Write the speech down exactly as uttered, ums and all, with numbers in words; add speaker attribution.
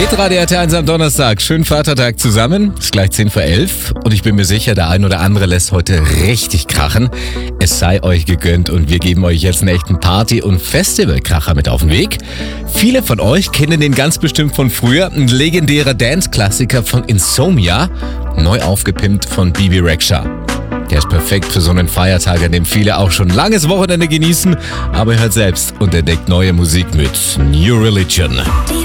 Speaker 1: Hitradio R T eins am Donnerstag. Schönen Vatertag zusammen. Ist gleich zehn vor elf und ich bin mir sicher, der ein oder andere lässt heute richtig krachen. Es sei euch gegönnt und wir geben euch jetzt einen echten Party- und Festivalkracher mit auf den Weg. Viele von euch kennen den ganz bestimmt von früher. Ein legendärer Dance-Klassiker von Insomnia, neu aufgepimpt von Bebe Rexha. Der ist perfekt für so einen Feiertag, an dem viele auch schon langes Wochenende genießen. Aber hört selbst und entdeckt neue Musik mit New Religion.